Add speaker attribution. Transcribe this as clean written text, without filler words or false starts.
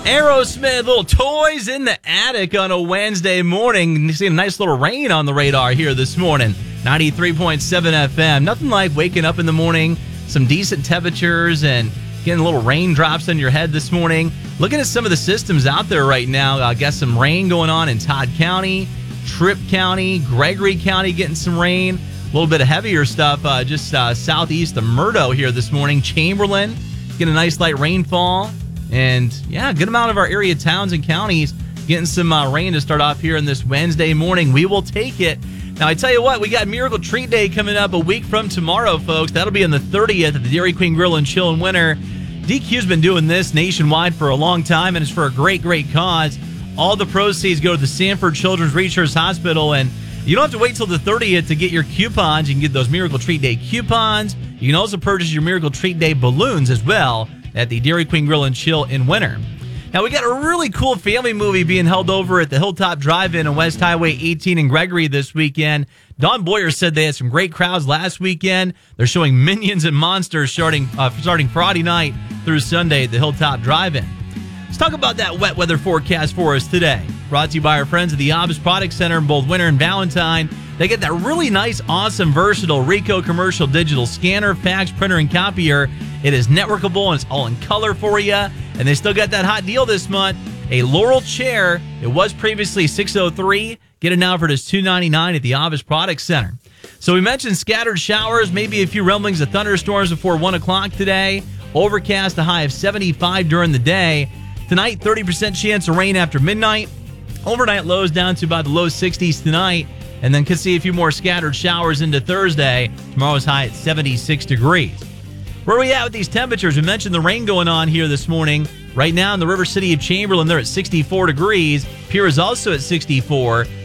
Speaker 1: Aerosmith, little toys in the attic on a Wednesday morning. You see a nice little rain on the radar here this morning. 93.7 FM. Nothing like waking up in the morning, some decent temperatures, and getting little raindrops on your head this morning. Looking at some of the systems out there right now. I got some rain going on in Todd County, Tripp County, Gregory County getting some rain. A little bit of heavier stuff just southeast of Murdo here this morning. Chamberlain, getting a nice light rainfall. And, yeah, a good amount of our area towns and counties getting some rain to start off here on this Wednesday morning. We will take it. Now, I tell you what, we got Miracle Treat Day coming up a week from tomorrow, folks. That'll be on the 30th at the Dairy Queen Grill and Chill in Winter. DQ's been doing this nationwide for a long time, and it's for a great, great cause. All the proceeds go to the Sanford Children's Research Hospital, and you don't have to wait till the 30th to get your coupons. You can get those Miracle Treat Day coupons. You can also purchase your Miracle Treat Day balloons as well at the Dairy Queen Grill and Chill in Winter. Now, we got a really cool family movie being held over at the Hilltop Drive-In on West Highway 18 in Gregory this weekend. Don Boyer said they had some great crowds last weekend. They're showing Minions and Monsters starting Friday night through Sunday at the Hilltop Drive-In. Let's talk about that wet weather forecast for us today. Brought to you by our friends at the Obbs Product Center in both Winter and Valentine. They get that really nice, awesome, versatile Ricoh commercial digital scanner, fax, printer, and copier. It is networkable, and it's all in color for you. And they still got that hot deal this month. A Laurel chair. It was previously $603. Get it now for just $299 at the Obbs Product Center. So we mentioned scattered showers, maybe a few rumblings of thunderstorms before 1 o'clock today. Overcast, a high of 75 during the day. Tonight, 30% chance of rain after midnight. Overnight lows down to about the low 60s tonight. And then could see a few more scattered showers into Thursday. Tomorrow's high at 76 degrees. Where are we at with these temperatures? We mentioned the rain going on here this morning. Right now in the River City of Chamberlain, they're at 64 degrees. Pierre is also at 64.